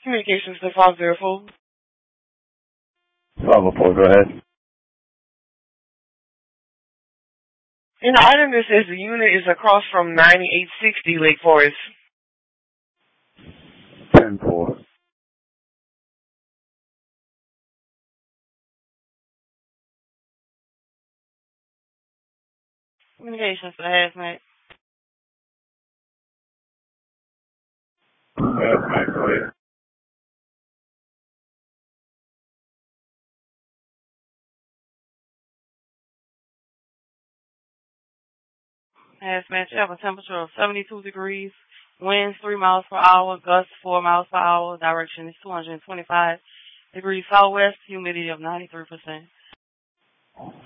Communications to 504. 504, go ahead. In the item that says the unit is across from 9860 Lake Forest. 10-4. Communications to Hazmat. Hazmat, go ahead. Hazmat, you have a temperature of 72 degrees, winds 3 miles per hour, gusts 4 miles per hour, direction is 225 degrees southwest, humidity of 93%.